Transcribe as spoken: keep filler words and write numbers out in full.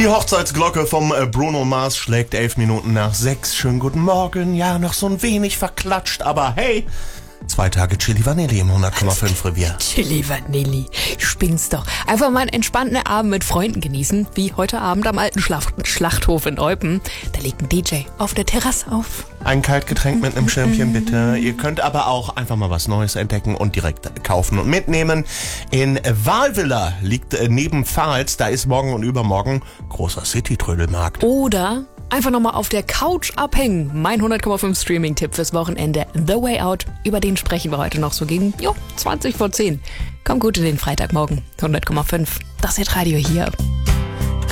Die Hochzeitsglocke vom äh, Bruno Mars schlägt elf Minuten nach sechs. Schönen guten Morgen. Ja, noch so ein wenig verklatscht, aber hey, zwei Tage Chili Vanilli im hundert Komma fünf Revier. Chili Vanilli, spinnst doch. Einfach mal einen entspannten Abend mit Freunden genießen, wie heute Abend am alten Schlacht- Schlachthof in Eupen. Da legt ein D J auf der Terrasse auf. Ein Kaltgetränk mit einem Schirmchen bitte. Ihr könnt aber auch einfach mal was Neues entdecken und direkt kaufen und mitnehmen. In Walvilla liegt äh, neben Pfalz, da ist morgen und übermorgen großer City-Trödelmarkt. Oder einfach nochmal auf der Couch abhängen. Mein hundert Komma fünf Streaming-Tipp fürs Wochenende, The Way Out. Über den sprechen wir heute noch so gegen jo, zwanzig vor zehn. Kommt gut in den Freitagmorgen. hundert Komma fünf. Das ist Radio hier.